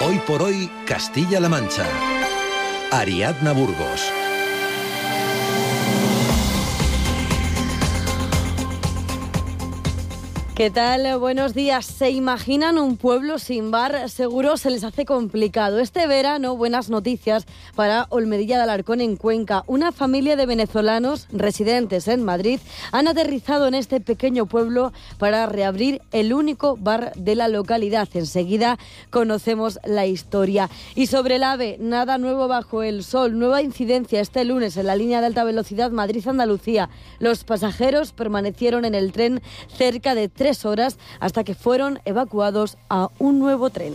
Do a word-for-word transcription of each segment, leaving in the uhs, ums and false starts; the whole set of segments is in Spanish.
Hoy por hoy, Castilla-La Mancha. Ariadna Burgos. ¿Qué tal? Buenos días. ¿Se imaginan un pueblo sin bar? Seguro se les hace complicado. Este verano, buenas noticias para Olmedilla de Alarcón en Cuenca. Una familia de venezolanos residentes en Madrid han aterrizado en este pequeño pueblo para reabrir el único bar de la localidad. Enseguida conocemos la historia. Y sobre el AVE, nada nuevo bajo el sol. Nueva incidencia este lunes en la línea de alta velocidad Madrid-Andalucía. Los pasajeros permanecieron en el tren cerca de tres horas hasta que fueron evacuados a un nuevo tren.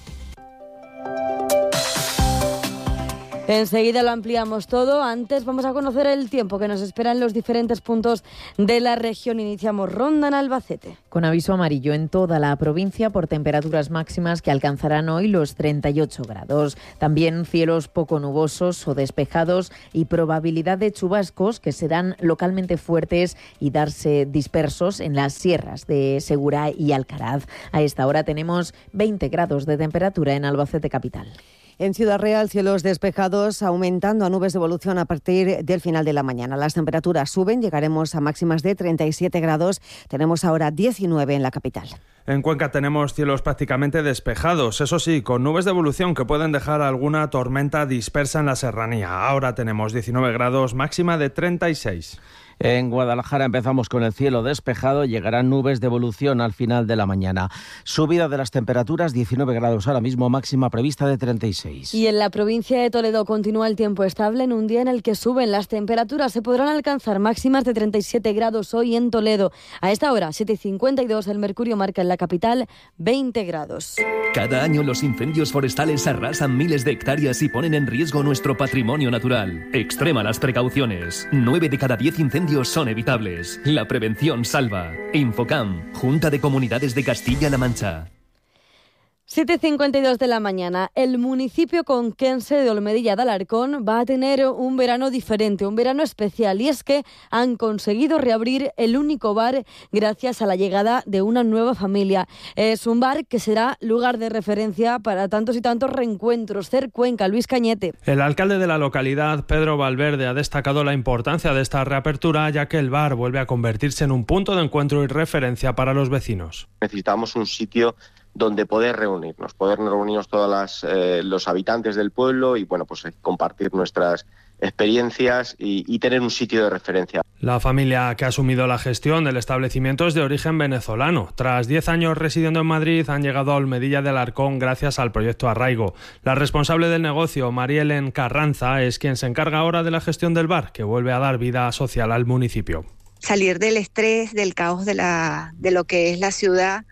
Enseguida lo ampliamos todo. Antes vamos a conocer el tiempo que nos espera en los diferentes puntos de la región. Iniciamos ronda en Albacete. Con aviso amarillo en toda la provincia por temperaturas máximas que alcanzarán hoy los treinta y ocho grados. También cielos poco nubosos o despejados y probabilidad de chubascos que serán localmente fuertes y darse dispersos en las sierras de Segura y Alcaraz. A esta hora tenemos veinte grados de temperatura en Albacete capital. En Ciudad Real, cielos despejados, aumentando a nubes de evolución a partir del final de la mañana. Las temperaturas suben, llegaremos a máximas de treinta y siete grados. Tenemos ahora diecinueve en la capital. En Cuenca tenemos cielos prácticamente despejados, eso sí, con nubes de evolución que pueden dejar alguna tormenta dispersa en la serranía. Ahora tenemos diecinueve grados, máxima de treinta y seis. En Guadalajara empezamos con el cielo despejado, llegarán nubes de evolución al final de la mañana. Subida de las temperaturas, diecinueve grados ahora mismo, máxima prevista de treinta y seis. Y en la provincia de Toledo continúa el tiempo estable en un día en el que suben las temperaturas. Se podrán alcanzar máximas de treinta y siete grados hoy en Toledo. A esta hora, siete y cincuenta y dos, el mercurio marca en la capital veinte grados. Cada año los incendios forestales arrasan miles de hectáreas y ponen en riesgo nuestro patrimonio natural. Extrema las precauciones. Nueve de cada diez incendios son evitables. La prevención salva. Infocam, Junta de Comunidades de Castilla-La Mancha. siete y cincuenta y dos de la mañana. El municipio conquense de Olmedilla de Alarcón va a tener un verano diferente, un verano especial, y es que han conseguido reabrir el único bar gracias a la llegada de una nueva familia. Es un bar que será lugar de referencia para tantos y tantos reencuentros. Cer Cuenca, Luis Cañete. El alcalde de la localidad, Pedro Valverde, ha destacado la importancia de esta reapertura, ya que el bar vuelve a convertirse en un punto de encuentro y referencia para los vecinos. Necesitamos un sitio donde poder reunirnos, poder reunirnos todos las, eh, los habitantes del pueblo y bueno, pues compartir nuestras experiencias y, y tener un sitio de referencia. La familia que ha asumido la gestión del establecimiento es de origen venezolano. Tras diez años residiendo en Madrid, han llegado a Olmedilla de Alarcón gracias al proyecto Arraigo. La responsable del negocio, Marielen Carranza, es quien se encarga ahora de la gestión del bar, que vuelve a dar vida social al municipio. Salir del estrés, del caos de, la, de lo que es la ciudad,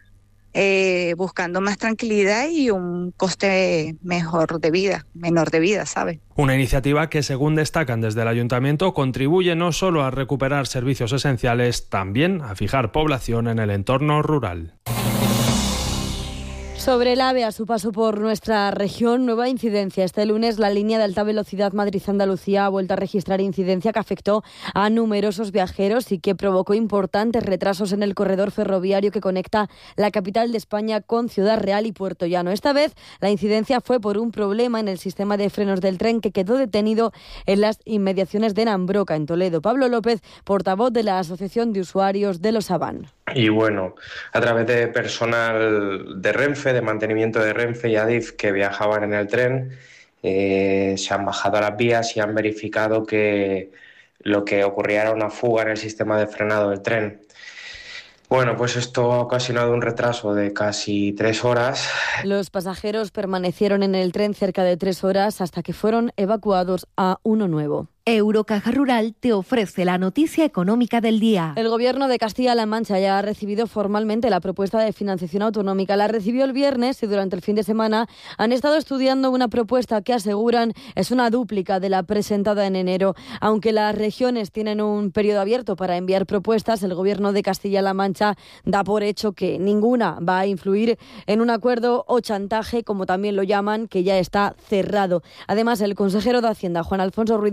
Eh, buscando más tranquilidad y un coste mejor de vida, menor de vida, ¿sabes? Una iniciativa que, según destacan desde el ayuntamiento, contribuye no solo a recuperar servicios esenciales, también a fijar población en el entorno rural. Sobre el AVE, a su paso por nuestra región, nueva incidencia. Este lunes la línea de alta velocidad Madrid-Andalucía ha vuelto a registrar incidencia que afectó a numerosos viajeros y que provocó importantes retrasos en el corredor ferroviario que conecta la capital de España con Ciudad Real y Puerto Llano. Esta vez la incidencia fue por un problema en el sistema de frenos del tren que quedó detenido en las inmediaciones de Nambroca, en Toledo. Pablo López, portavoz de la Asociación de Usuarios de los Avan. Y bueno, a través de personal de Renfe, de mantenimiento de Renfe y Adif que viajaban en el tren, eh, se han bajado a las vías y han verificado que lo que ocurría era una fuga en el sistema de frenado del tren. Bueno, pues esto ha ocasionado un retraso de casi tres horas. Los pasajeros permanecieron en el tren cerca de tres horas hasta que fueron evacuados a uno nuevo. Eurocaja Rural te ofrece la noticia económica del día. El Gobierno de Castilla-La Mancha ya ha recibido formalmente la propuesta de financiación autonómica. La recibió el viernes y durante el fin de semana han estado estudiando una propuesta que aseguran es una dúplica de la presentada en enero. Aunque las regiones tienen un periodo abierto para enviar propuestas, el Gobierno de Castilla-La Mancha da por hecho que ninguna va a influir en un acuerdo o chantaje, como también lo llaman, que ya está cerrado. Además, el consejero de Hacienda, Juan Alfonso Ruiz Molina,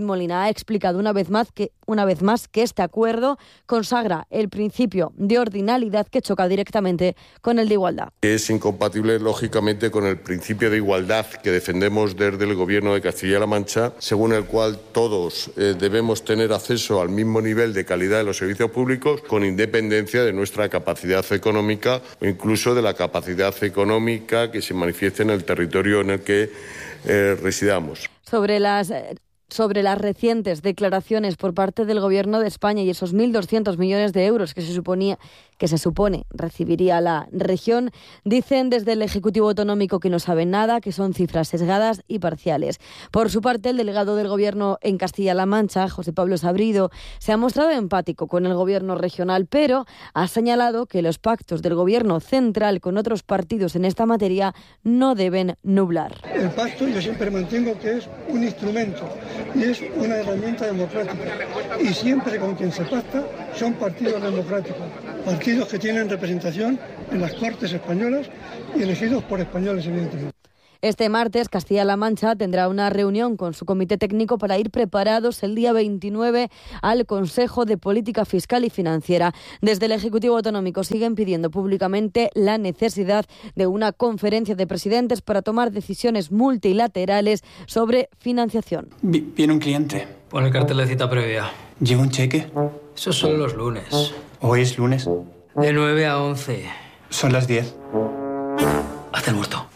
ha explicado una vez más que, una vez más que este acuerdo consagra el principio de ordinalidad que choca directamente con el de igualdad. Es incompatible, lógicamente, con el principio de igualdad que defendemos desde el Gobierno de Castilla-La Mancha, según el cual todos eh, debemos tener acceso al mismo nivel de calidad de los servicios públicos, con independencia de nuestra capacidad económica o incluso de la capacidad económica que se manifieste en el territorio en el que eh, residamos. Sobre las... Sobre las recientes declaraciones por parte del Gobierno de España y esos mil doscientos millones de euros que se suponía que se supone recibiría la región, dicen desde el Ejecutivo Autonómico que no saben nada, que son cifras sesgadas y parciales. Por su parte, el delegado del Gobierno en Castilla-La Mancha, José Pablo Sabrido, se ha mostrado empático con el Gobierno regional, pero ha señalado que los pactos del Gobierno central con otros partidos en esta materia no deben nublar. El pacto yo siempre mantengo que es un instrumento y es una herramienta democrática, y siempre con quien se pacta son partidos democráticos, partidos que tienen representación en las Cortes españolas y elegidos por españoles, evidentemente. Este martes, Castilla-La Mancha tendrá una reunión con su comité técnico para ir preparados el día veintinueve al Consejo de Política Fiscal y Financiera. Desde el Ejecutivo Autonómico siguen pidiendo públicamente la necesidad de una conferencia de presidentes para tomar decisiones multilaterales sobre financiación. Viene un cliente. Pon el cartel de cita previa. ¿Lleva un cheque? Eso son los lunes. ¿Hoy es lunes? De nueve a once. Son las diez. Haz el muerto.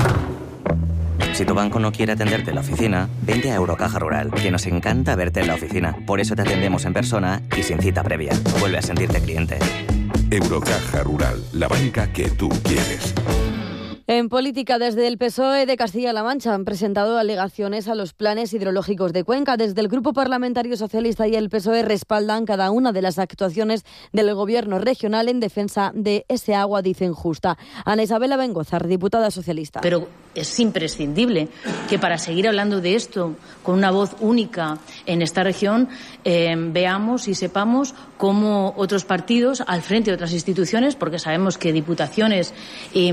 Si tu banco no quiere atenderte en la oficina, vente a Eurocaja Rural, que nos encanta verte en la oficina. Por eso te atendemos en persona y sin cita previa. Vuelve a sentirte cliente. Eurocaja Rural, la banca que tú quieres. En política, desde el P S O E de Castilla-La Mancha han presentado alegaciones a los planes hidrológicos de Cuenca. Desde el Grupo Parlamentario Socialista y el P S O E respaldan cada una de las actuaciones del Gobierno regional en defensa de ese agua, dicen, justa. Ana Isabel Abengozar, diputada socialista. Pero es imprescindible que para seguir hablando de esto con una voz única en esta región eh, veamos y sepamos cómo otros partidos, al frente de otras instituciones, porque sabemos que diputaciones y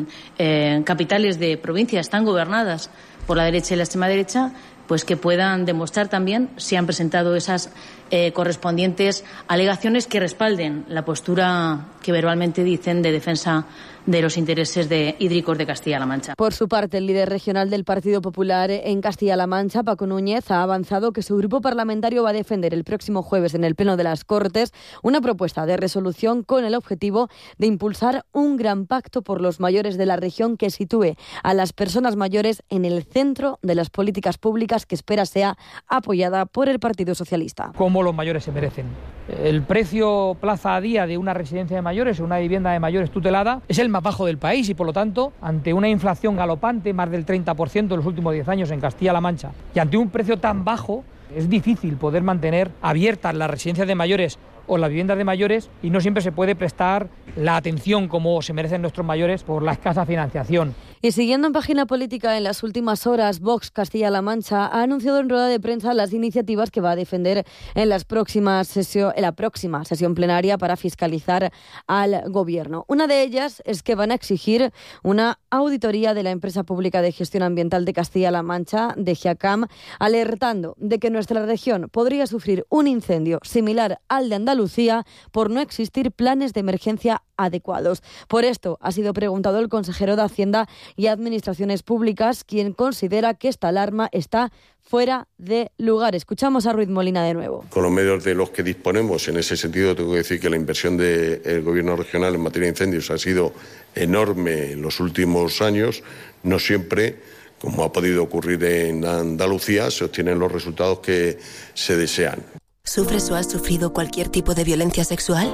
eh, capitales de provincia están gobernadas por la derecha y la extrema derecha, pues que puedan demostrar también si han presentado esas eh, correspondientes alegaciones que respalden la postura que verbalmente dicen de defensa de los intereses de hídricos de Castilla-La Mancha. Por su parte, el líder regional del Partido Popular en Castilla-La Mancha, Paco Núñez, ha avanzado que su grupo parlamentario va a defender el próximo jueves en el Pleno de las Cortes una propuesta de resolución con el objetivo de impulsar un gran pacto por los mayores de la región que sitúe a las personas mayores en el centro de las políticas públicas, que espera sea apoyada por el Partido Socialista. Como los mayores se merecen. El precio plaza a día de una residencia de mayores o una vivienda de mayores tutelada es el más bajo del país y, por lo tanto, ante una inflación galopante, más del treinta por ciento en los últimos diez años en Castilla-La Mancha, y ante un precio tan bajo, es difícil poder mantener abiertas las residencias de mayores o las viviendas de mayores, y no siempre se puede prestar la atención como se merecen nuestros mayores por la escasa financiación. Y siguiendo en página política, en las últimas horas, Vox Castilla-La Mancha ha anunciado en rueda de prensa las iniciativas que va a defender en, las próximas sesio, en la próxima sesión plenaria para fiscalizar al Gobierno. Una de ellas es que van a exigir una auditoría de la empresa pública de gestión ambiental de Castilla-La Mancha, de GEACAM, alertando de que nuestra región podría sufrir un incendio similar al de Andalucía por no existir planes de emergencia adecuados. Por esto ha sido preguntado el consejero de Hacienda y Administraciones Públicas, quien considera que esta alarma está fuera de lugar. Escuchamos a Ruiz Molina de nuevo. Con los medios de los que disponemos, en ese sentido, tengo que decir que la inversión del Gobierno regional en materia de incendios ha sido enorme en los últimos años. No siempre, como ha podido ocurrir en Andalucía, se obtienen los resultados que se desean. ¿Sufres o has sufrido cualquier tipo de violencia sexual?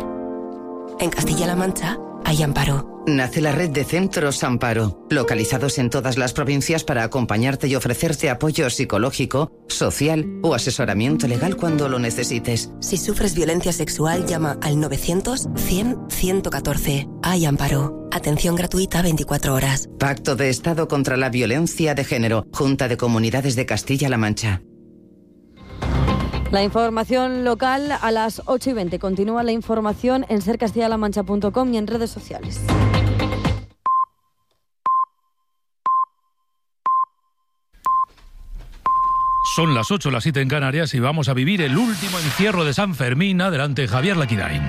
En Castilla-La Mancha hay Amparo. Nace la red de centros Amparo, localizados en todas las provincias para acompañarte y ofrecerte apoyo psicológico, social o asesoramiento legal cuando lo necesites. Si sufres violencia sexual, llama al novecientos cien ciento catorce. Hay Amparo. Atención gratuita veinticuatro horas. Pacto de Estado contra la Violencia de Género. Junta de Comunidades de Castilla-La Mancha. La información local a las ocho y veinte. Continúa la información en ser castilla la mancha punto com y en redes sociales. Son las ocho, las siete en Canarias y vamos a vivir el último encierro de San Fermín. Adelante, Javier Laquidain.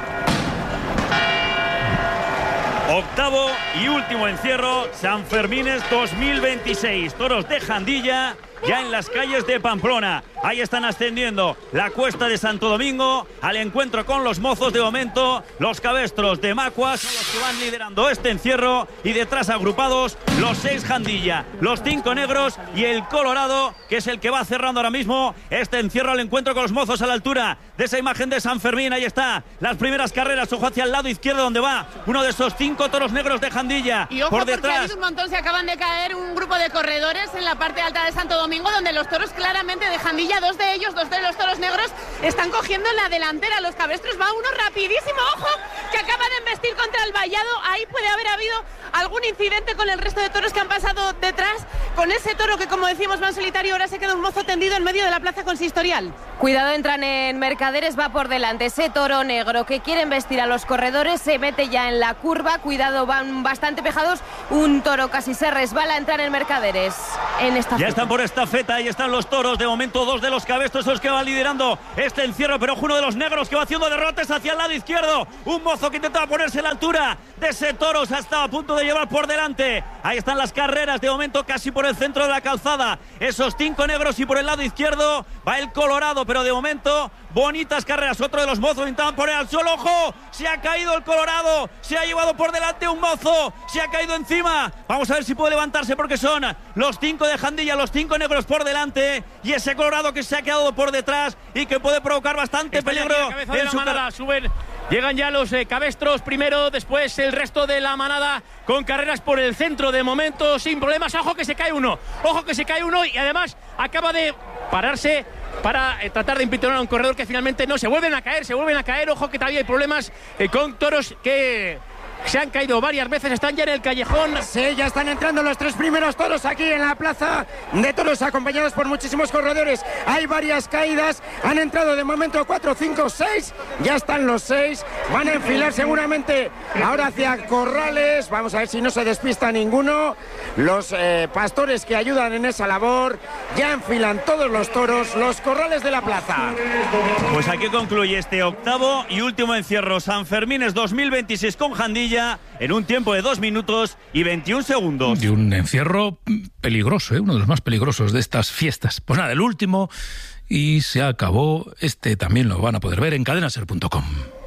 Octavo y último encierro, San Fermines dos mil veintiséis. Toros de Jandilla ya en las calles de Pamplona. Ahí están ascendiendo la cuesta de Santo Domingo al encuentro con los mozos. De momento, los cabestros de Macua son los que van liderando este encierro, y detrás agrupados los seis Jandilla, los cinco negros y el Colorado, que es el que va cerrando ahora mismo este encierro al encuentro con los mozos a la altura de esa imagen de San Fermín. Ahí está, las primeras carreras, ojo hacia el lado izquierdo donde va uno de esos cinco toros negros de Jandilla. Y ojo, por porque detrás ha habido un montón, se acaban de caer un grupo de corredores en la parte alta de Santo Domingo, donde los toros claramente de Jandilla, dos de ellos, dos de los toros negros, están cogiendo en la delantera. Los cabestros, va uno rapidísimo, ojo, que acaba de embestir contra el vallado. Ahí puede haber habido algún incidente con el resto de toros que han pasado detrás, con ese toro que, como decimos, va en solitario. Ahora se queda un mozo tendido en medio de la plaza consistorial. Cuidado, entran en Mercaderes, va por delante ese toro negro que quiere embestir a los corredores, se mete ya en la curva. Cuidado, van bastante pejados, un toro casi se resbala, entrar en Mercaderes en esta ya están por esta feta, ahí están los toros. De momento dos de los cabestros son los que van liderando este encierro, pero ojo, uno de los negros que va haciendo derrotes hacia el lado izquierdo. Un mozo que intentaba ponerse a la altura de ese toro, se ha estado a punto de llevar por delante. Ahí están las carreras, de momento casi por el centro de la calzada, esos cinco negros, y por el lado izquierdo va el Colorado, pero de momento bonitas carreras. Otro de los mozos intentaban poner al suelo, ojo, se ha caído el Colorado, se ha llevado por delante un mozo, se ha caído encima. Vamos a ver si puede levantarse, porque son los cinco de Jandilla, los cinco negros por delante, y ese Colorado que se ha quedado por detrás y que puede provocar bastante Está peligro en en la su manada. Suben, llegan ya los eh, cabestros primero, después el resto de la manada con carreras por el centro de momento sin problemas. Ojo que se cae uno, ojo que se cae uno, y además acaba de pararse para eh, tratar de impitonar a un corredor que finalmente no. Se vuelven a caer, se vuelven a caer. Ojo que todavía hay problemas eh, con toros que se han caído varias veces, están ya en el callejón. Sí, ya están entrando los tres primeros toros aquí en la plaza de toros, acompañados por muchísimos corredores. Hay varias caídas, han entrado de momento cuatro, cinco, seis, ya están los seis, van a enfilar seguramente ahora hacia Corrales. Vamos a ver si no se despista ninguno. Los eh, pastores que ayudan en esa labor ya enfilan todos los toros, los corrales de la plaza. Pues aquí concluye este octavo y último encierro San Fermines dos mil veintiséis con Jandilla en un tiempo de dos minutos y veintiún segundos. Y un encierro peligroso, ¿eh? Uno de los más peligrosos de estas fiestas. Pues nada, el último, y se acabó. Este también lo van a poder ver en cadena ser punto com.